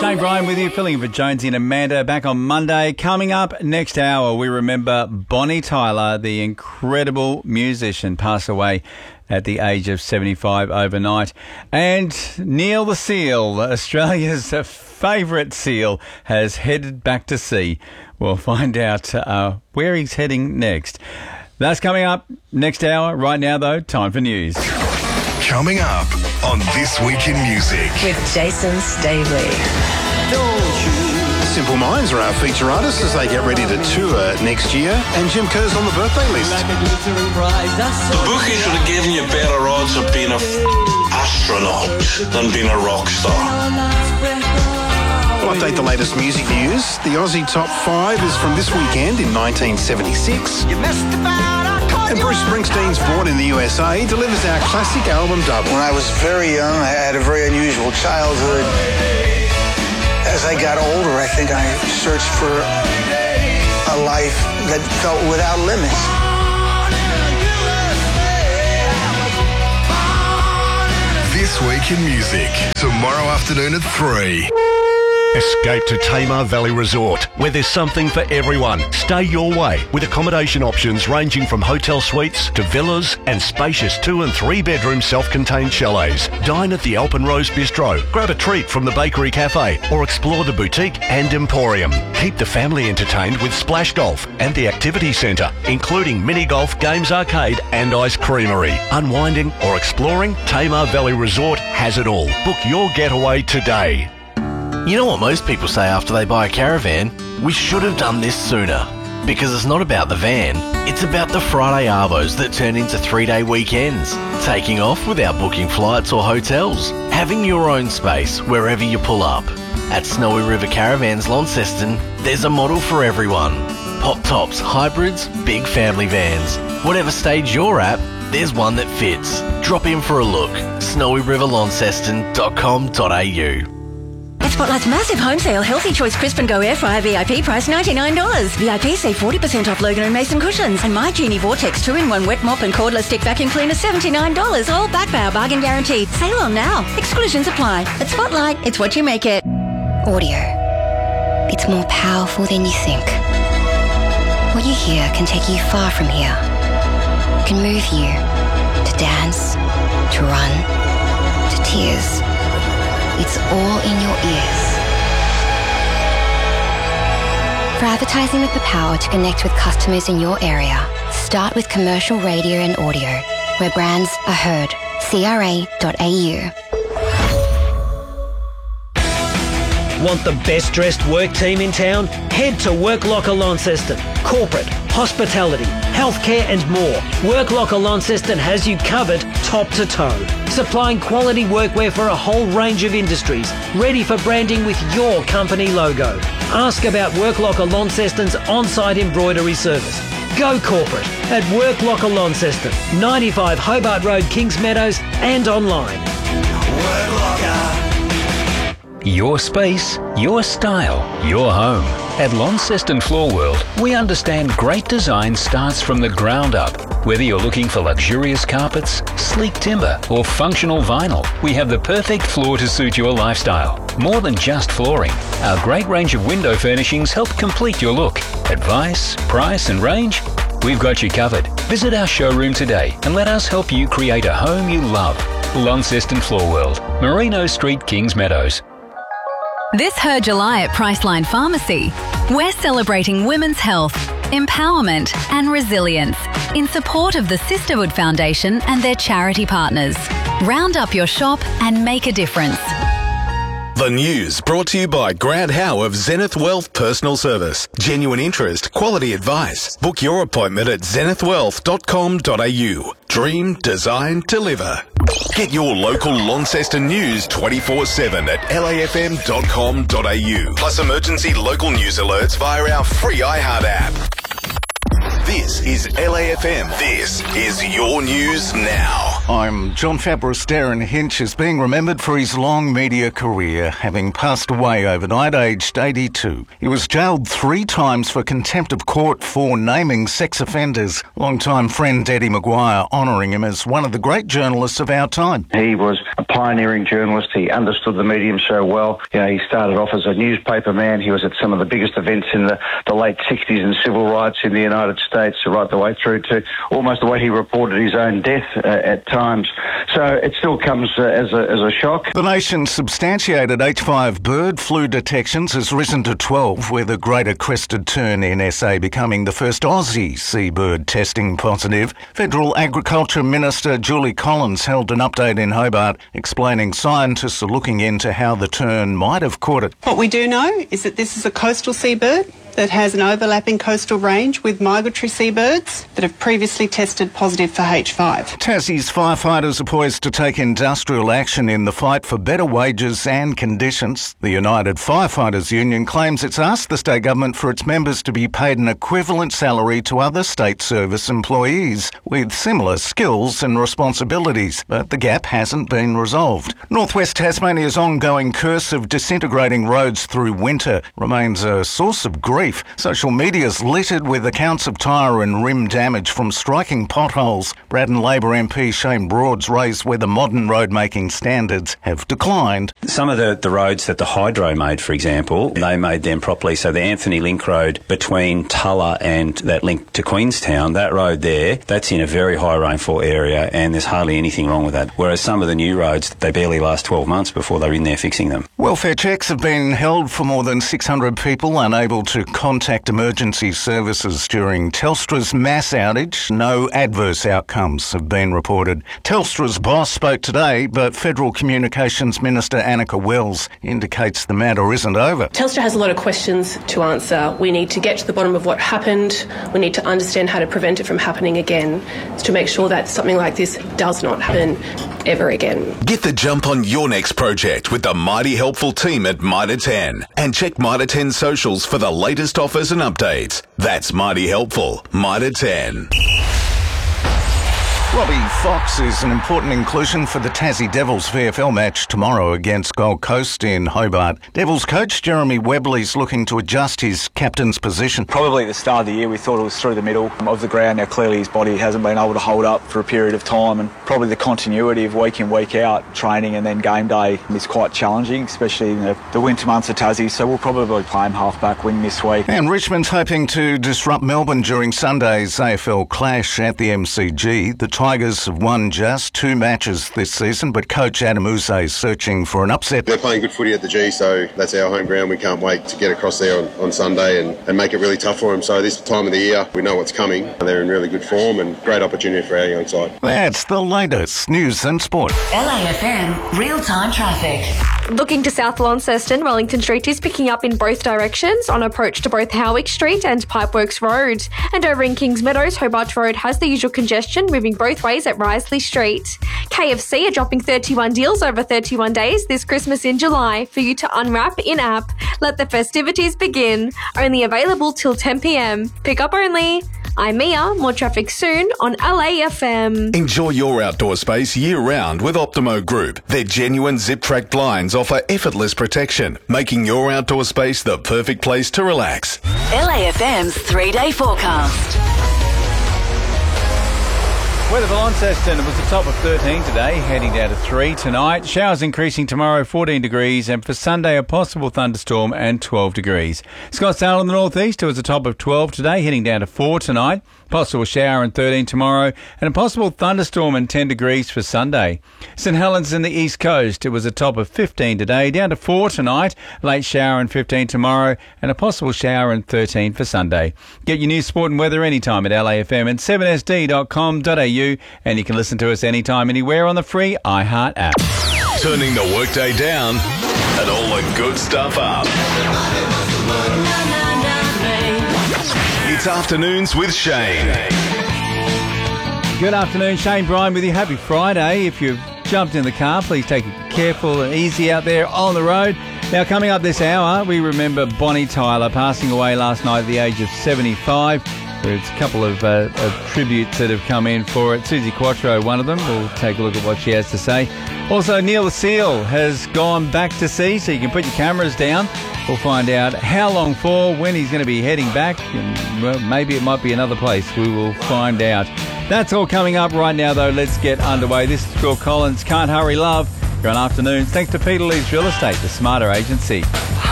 Dave Ryan with you, filling in for Jonesy and Amanda, back on Monday. Coming up next hour, we remember Bonnie Tyler, the incredible musician, passed away at the age of 75 overnight. And Neil the Seal, Australia's favourite seal, has headed back to sea. We'll find out where he's heading next. That's coming up next hour. Right now, though, time for news. Coming up on This Week in Music with Jason Staley. Simple Minds are our feature artists as they get ready to tour next year, and Jim Kerr's on the birthday list. The bookies would have given you better odds of being a astronaut than being a rock star. We'll update the latest music news. The Aussie Top 5 is from this weekend in 1976. And Bruce Springsteen's Born in the USA delivers our classic album double. When I was very young, I had a very unusual childhood. As I got older, I think I searched for a life that felt without limits. This Week in Music, tomorrow afternoon at 3. Escape to Tamar Valley Resort, where there's something for everyone. Stay your way with accommodation options ranging from hotel suites to villas and spacious 2 and 3 bedroom self-contained chalets. Dine at the Alpenrose Bistro, grab a treat from the Bakery Cafe, or explore the boutique and emporium. Keep the family entertained with Splash Golf and the Activity Centre, including mini golf, games arcade and ice creamery. Unwinding or exploring, Tamar Valley Resort has it all. Book your getaway today. You know what most people say after they buy a caravan? We should have done this sooner. Because it's not about the van, it's about the Friday Arvos that turn into 3-day weekends. Taking off without booking flights or hotels. Having your own space wherever you pull up. At Snowy River Caravans Launceston, there's a model for everyone. Pop tops, hybrids, big family vans. Whatever stage you're at, there's one that fits. Drop in for a look. snowyriverlaunceston.com.au. At Spotlight's massive home sale, Healthy Choice Crisp and Go Air Fryer VIP price $99. VIP save 40% off Logan & Mason cushions. And My Genie Vortex 2-in-1 wet mop and cordless stick vacuum cleaner $79. All backed by our bargain guarantee. Sale on now. Exclusions apply. At Spotlight, it's what you make it. Audio. It's more powerful than you think. What you hear can take you far from here. It can move you to dance, to run, to tears. It's all in your ears. For advertising with the power to connect with customers in your area, start with commercial radio and audio, where brands are heard. CRA.au. Want the best dressed work team in town? Head to Work Locker Launceston. Corporate, hospitality, healthcare and more. Work Locker Launceston has you covered top to toe. Supplying quality workwear for a whole range of industries, ready for branding with your company logo. Ask about Work Locker Launceston's on-site embroidery service. Go corporate at Work Locker Launceston, 95 Hobart Road, Kings Meadows, and online. Work Locker. Your space, your style, your home. At Launceston Floor World, we understand great design starts from the ground up. Whether you're looking for luxurious carpets, sleek timber, or functional vinyl, we have the perfect floor to suit your lifestyle. More than just flooring, our great range of window furnishings help complete your look. Advice, price, and range? We've got you covered. Visit our showroom today and let us help you create a home you love. Launceston Floor World, Merino Street, Kings Meadows. This Her July at Priceline Pharmacy, we're celebrating women's health, empowerment and resilience in support of the Sisterhood Foundation and their charity partners. Round up your shop and make a difference. The news brought to you by Grant Howe of Zenith Wealth Personal Service. Genuine interest, quality advice. Book your appointment at zenithwealth.com.au. Dream, design, deliver. Get your local Launceston news 24/7 at lafm.com.au. Plus emergency local news alerts via our free iHeart app. This is LAFM. This is your news now. I'm John Fabris. Darren Hinch is being remembered for his long media career, having passed away overnight aged 82. He was jailed 3 times for contempt of court for naming sex offenders. Longtime friend Eddie Maguire honouring him as one of the great journalists of our time. He was a pioneering journalist. He understood the medium so well. You know, he started off as a newspaper man. He was at some of the biggest events in the late 60s in civil rights in the United States, right the way through to almost the way he reported his own death at times. So it still comes as a shock. The nation's substantiated H5 bird flu detections has risen to 12, with a greater crested tern in SA becoming the first Aussie seabird testing positive. Federal Agriculture Minister Julie Collins held an update in Hobart explaining scientists are looking into how the tern might have caught it. What we do know is that this is a coastal seabird that has an overlapping coastal range with migratory seabirds that have previously tested positive for H5. Tassie's firefighters are poised to take industrial action in the fight for better wages and conditions. The United Firefighters Union claims it's asked the state government for its members to be paid an equivalent salary to other state service employees with similar skills and responsibilities, but the gap hasn't been resolved. Northwest Tasmania's ongoing curse of disintegrating roads through winter remains a source of grief. Social media's littered with accounts of tyre and rim damage from striking potholes. Braddon Labor MP Shane Broads raised whether modern road-making standards have declined. Some of the roads that the Hydro made, for example, they made them properly. So the Anthony Link Road between Tulla and that link to Queenstown, that road there, that's in a very high rainfall area and there's hardly anything wrong with that. Whereas some of the new roads, they barely last 12 months before they're in there fixing them. Welfare checks have been held for more than 600 people unable to contact emergency services during Telstra's mass outage. No adverse outcomes have been reported. Telstra's boss spoke today, but Federal Communications Minister Annika Wells indicates the matter isn't over. Telstra has a lot of questions to answer. We need to get to the bottom of what happened. We need to understand how to prevent it from happening again, to make sure that something like this does not happen ever again. Get the jump on your next project with the mighty helpful team at Mitre 10 and check Mitre 10 socials for the latest offers and updates. That's mighty helpful. Mitre 10. Robbie Fox is an important inclusion for the Tassie Devils VFL match tomorrow against Gold Coast in Hobart. Devils coach Jeremy Webley's looking to adjust his captain's position. Probably at the start of the year we thought it was through the middle of the ground. Now clearly his body hasn't been able to hold up for a period of time, and probably the continuity of week in, week out training and then game day is quite challenging, especially in the winter months of Tassie. So we'll probably play him half-back wing this week. And Richmond's hoping to disrupt Melbourne during Sunday's AFL clash at the MCG. The Tigers have won just 2 matches this season, but coach Adam Uze is searching for an upset. They're playing good footy at the G, so that's our home ground. We can't wait to get across there on Sunday and make it really tough for them. So this time of the year, we know what's coming. They're in really good form and great opportunity for our young side. That's the latest news and sport. LAFM real-time traffic. Looking to South Launceston, Wellington Street is picking up in both directions on approach to both Howick Street and Pipeworks Road. And over in Kings Meadows, Hobart Road has the usual congestion moving both ways at Risley Street. KFC are dropping 31 deals over 31 days this Christmas in July for you to unwrap in-app. Let the festivities begin. Only available till 10 p.m. Pick up only. I'm Mia. More traffic soon on LAFM. Enjoy your outdoor space year-round with Optimo Group. Their genuine zip-track blinds offer effortless protection, making your outdoor space the perfect place to relax. LAFM's 3-day forecast. Weather for Launceston, it was the top of 13 today, heading down to 3 tonight. Showers increasing tomorrow, 14 degrees, and for Sunday, a possible thunderstorm and 12 degrees. Scottsdale in the northeast, it was a top of 12 today, heading down to 4 tonight. Possible shower and 13 tomorrow, and a possible thunderstorm and 10 degrees for Sunday. St Helens in the east coast, it was a top of 15 today, down to 4 tonight. Late shower and 15 tomorrow, and a possible shower and 13 for Sunday. Get your news, sport and weather anytime at LAFM and 7sd.com.au. And you can listen to us anytime, anywhere on the free iHeart app. Turning the workday down and all the good stuff up. It's Afternoons with Shane. Good afternoon, Shane Bryan with you. Happy Friday. If you've jumped in the car, please take it careful and easy out there on the road. Now, coming up this hour, we remember Bonnie Tyler passing away last night at the age of 75. There's a couple of tributes that have come in for it. Susie Quattro, one of them. We'll take a look at what she has to say. Also, Neil the Seal has gone back to sea, so you can put your cameras down. We'll find out how long for, when he's going to be heading back, and well, maybe it might be another place. We will find out. That's all coming up right now, though. Let's get underway. This is Phil Collins, Can't Hurry Love. Good afternoon. Thanks to Peter Lee's Real Estate, the smarter agency.